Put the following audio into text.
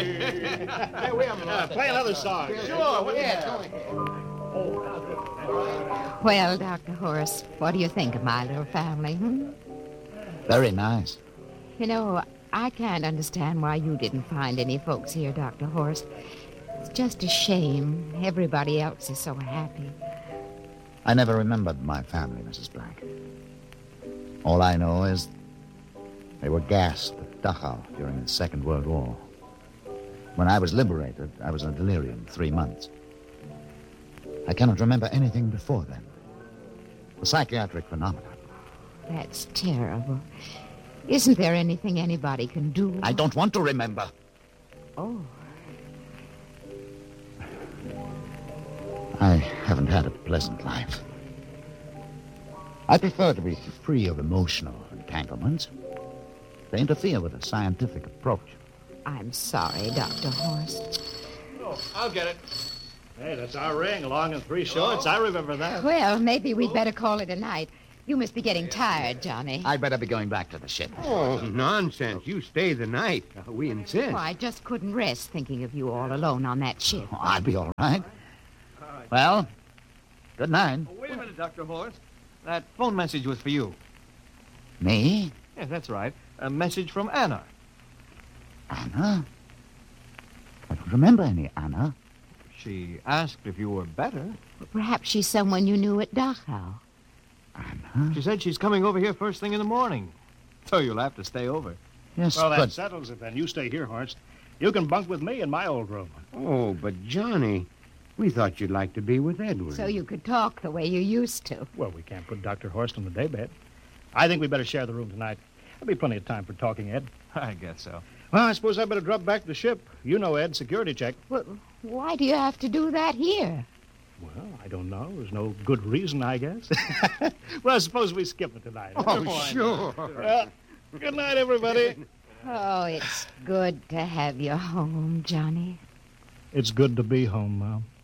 Hey, we haven't play another song. Sure, Well, Dr. Horace, what do you think of my little family, Very nice. You know, I can't understand why you didn't find any folks here, Dr. Horace. It's just a shame. Everybody else is so happy. I never remembered my family, Mrs. Black. All I know is they were gassed at Dachau during the Second World War. When I was liberated, I was in delirium 3 months. I cannot remember anything before then. The psychiatric phenomenon. That's terrible. Isn't there anything anybody can do? I don't want to remember. Oh. I haven't had a pleasant life. I prefer to be free of emotional entanglements. They interfere with a scientific approach. I'm sorry, Dr. Horace. Oh, I'll get it. Hey, that's our ring, long and 3 shorts. I remember that. Well, maybe we'd better call it a night. You must be getting tired, Johnny. I'd better be going back to the ship. Oh, nonsense. You stay the night. We insist. Oh, I just couldn't rest thinking of you all alone on that ship. Oh, I'll be all right. Well, good night. Oh, wait a minute, Dr. Horace. That phone message was for you. Me? Yeah, that's right. A message from Anna. Anna? I don't remember any Anna. She asked if you were better. Perhaps she's someone you knew at Dachau. Anna? She said she's coming over here first thing in the morning. So you'll have to stay over. Yes, Well, that but... settles it then. You stay here, Horst. You can bunk with me in my old room. Oh, but Johnny, we thought you'd like to be with Edward. So you could talk the way you used to. Well, we can't put Dr. Horst on the daybed. I think we better share the room tonight. There'll be plenty of time for talking, Ed. I guess so. Well, I suppose I better drop back to the ship. You know, Ed, security check. Well, why do you have to do that here? Well, I don't know. There's no good reason, I guess. Well, suppose we skip it tonight. Oh, sure. Good night, everybody. Oh, it's good to have you home, Johnny. It's good to be home, Mom.